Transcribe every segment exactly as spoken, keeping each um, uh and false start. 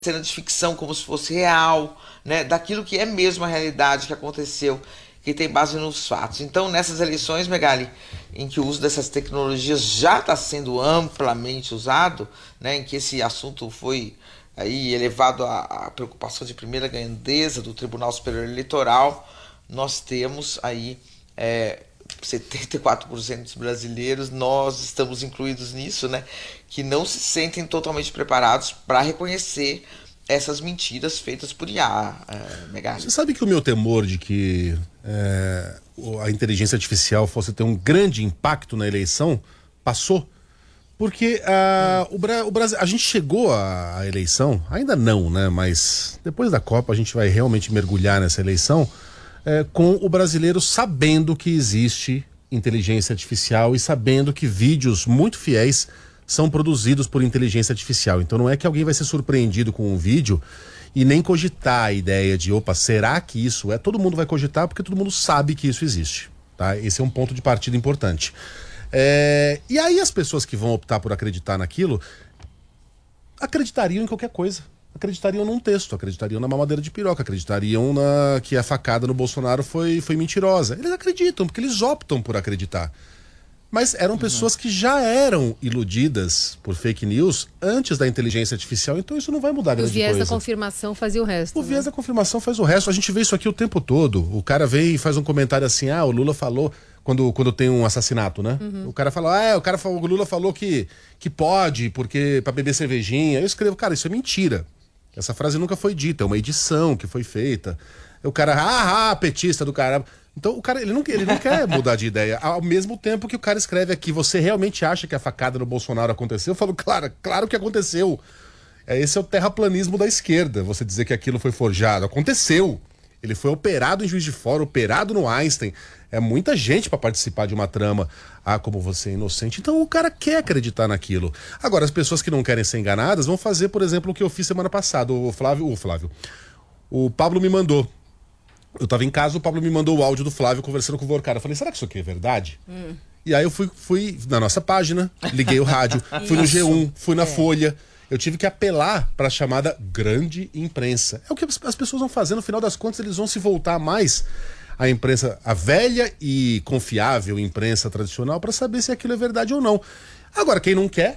cena de ficção como se fosse real, né, daquilo que é mesmo a realidade que aconteceu, que tem base nos fatos. Então, nessas eleições, Megali, em que o uso dessas tecnologias já está sendo amplamente usado, né, em que esse assunto foi aí elevado à, à preocupação de primeira grandeza do Tribunal Superior Eleitoral, nós temos aí é, setenta e quatro por cento dos brasileiros, nós estamos incluídos nisso, né, que não se sentem totalmente preparados para reconhecer essas mentiras feitas por I A, é, Megali. Você sabe que o meu temor de que é, a inteligência artificial fosse ter um grande impacto na eleição passou? Porque a, hum. o, Bra, o Brasil, a gente chegou à, à eleição, ainda não, né? Mas depois da Copa a gente vai realmente mergulhar nessa eleição é, com o brasileiro sabendo que existe inteligência artificial e sabendo que vídeos muito fiéis são produzidos por inteligência artificial. Então não é que alguém vai ser surpreendido com um vídeo e nem cogitar a ideia de, opa, será que isso é? Todo mundo vai cogitar porque todo mundo sabe que isso existe, tá? Esse é um ponto de partida importante. É... E aí as pessoas que vão optar por acreditar naquilo acreditariam em qualquer coisa. Acreditariam num texto, acreditariam na mamadeira de piroca, acreditariam na... que a facada no Bolsonaro foi, foi mentirosa. Eles acreditam, porque eles optam por acreditar. Mas eram pessoas que já eram iludidas por fake news antes da inteligência artificial, então isso não vai mudar grande coisa. O viés da confirmação fazia o resto. O né? viés da confirmação faz o resto. A gente vê isso aqui o tempo todo. O cara vem e faz um comentário assim, ah, o Lula falou, quando, quando tem um assassinato, né? Uhum. O cara fala, ah, o, cara falou, o Lula falou que, que pode, porque pra beber cervejinha. Eu escrevo, cara, isso é mentira. Essa frase nunca foi dita, é uma edição que foi feita. O cara, ah, ah, petista do caramba. Então o cara, ele não, ele não quer mudar de ideia. Ao mesmo tempo que o cara escreve aqui, você realmente acha que a facada no Bolsonaro aconteceu? Eu falo, claro, claro que aconteceu. É, esse é o terraplanismo da esquerda, você dizer que aquilo foi forjado. Aconteceu. Ele foi operado em Juiz de Fora, operado no Einstein. É muita gente para participar de uma trama. Ah, como você é inocente. Então o cara quer acreditar naquilo. Agora, as pessoas que não querem ser enganadas vão fazer, por exemplo, o que eu fiz semana passada. O Flávio, o Flávio, o Pablo me mandou. Eu tava em casa, o Pablo me mandou o áudio do Flávio conversando com o Vorcara. Eu falei, será que isso aqui é verdade? Hum. E aí eu fui, fui na nossa página, liguei o rádio, fui no G um, fui na é. Folha. Eu tive que apelar para a chamada grande imprensa. É o que as pessoas vão fazer, no final das contas eles vão se voltar mais à imprensa, a velha e confiável imprensa tradicional, para saber se aquilo é verdade ou não. Agora, quem não quer,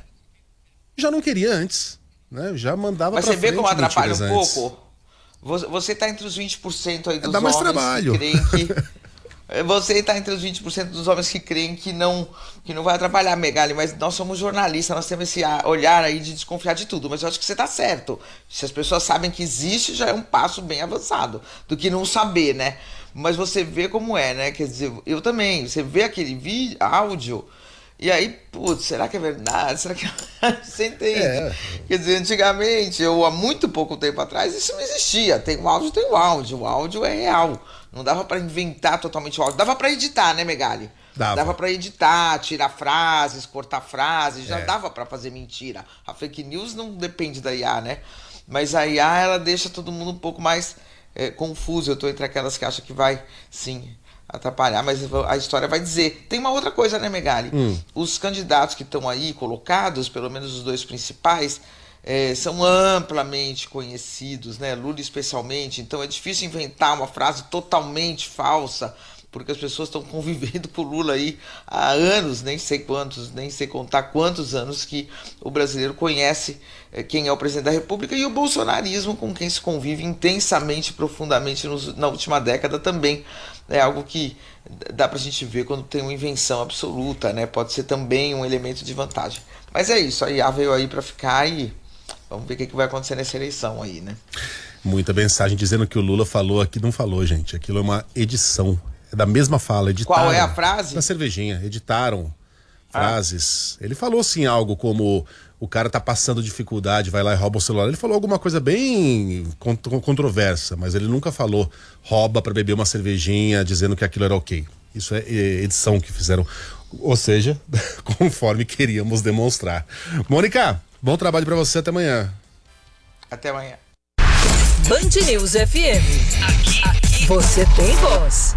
já não queria antes, né? Já mandava para frente. Mas você vê como atrapalha um antes. pouco? Você está entre os vinte por cento aí dos Dá mais homens trabalho. que creem que... Você está entre os vinte por cento dos homens que creem que não, que não vai atrapalhar, Megali, mas nós somos jornalistas, nós temos esse olhar aí de desconfiar de tudo, mas eu acho que você está certo. Se as pessoas sabem que existe, já é um passo bem avançado, do que não saber, né? Mas você vê como é, né? Quer dizer, eu também, você vê aquele vídeo, áudio... E aí, putz, será que é verdade? Será que você entende? É. Quer dizer, antigamente, ou há muito pouco tempo atrás, isso não existia. Tem o áudio, tem o áudio. O áudio é real. Não dava pra inventar totalmente o áudio. Dava pra editar, né, Megali? Dava. Dava pra editar, tirar frases, cortar frases. Já é. dava pra fazer mentira. A fake news não depende da I A, né? Mas a I A, ela deixa todo mundo um pouco mais é, confuso. Eu tô entre aquelas que acham que vai, sim... atrapalhar, mas a história vai dizer. Tem uma outra coisa, né, Megali? Hum. Os candidatos que estão aí colocados, pelo menos os dois principais, é, são amplamente conhecidos, né? Lula especialmente, então é difícil inventar uma frase totalmente falsa, porque as pessoas estão convivendo com o Lula aí há anos, nem sei quantos, nem sei contar quantos anos que o brasileiro conhece é, quem é o presidente da República, e o bolsonarismo com quem se convive intensamente, profundamente nos, na última década também. É algo que dá pra gente ver quando tem uma invenção absoluta, né? Pode ser também um elemento de vantagem. Mas é isso, a I A veio aí pra ficar e vamos ver o que, que vai acontecer nessa eleição aí, né? Muita mensagem dizendo que o Lula falou aqui, não falou, gente. Aquilo é uma edição. É da mesma fala, editaram. Qual é a frase? Da cervejinha, editaram frases. Ah. Ele falou assim algo como... o cara tá passando dificuldade, vai lá e rouba o celular. Ele falou alguma coisa bem controversa, mas ele nunca falou rouba pra beber uma cervejinha, dizendo que aquilo era ok. Isso é edição que fizeram, ou seja, conforme queríamos demonstrar. Mônica, bom trabalho pra você, até amanhã. Até amanhã. Band News F M. Aqui, aqui você tem voz.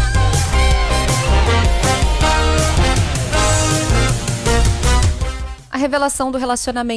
A revelação do relacionamento